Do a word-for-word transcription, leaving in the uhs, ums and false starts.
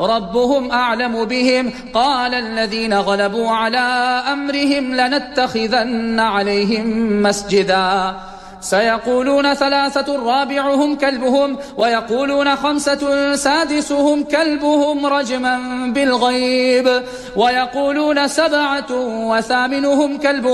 ربهم أعلم بهم قال الذين غلبوا على أمرهم لنتخذن عليهم مسجدا سيقولون ثلاثة رابعهم كلبهم ويقولون خمسة سادسهم كلبهم رجما بالغيب ويقولون سبعة وثامنهم كلبهم